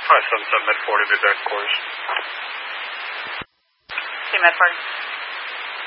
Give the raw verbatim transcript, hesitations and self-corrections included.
five seven seven Med forty, be back course. See Med forty.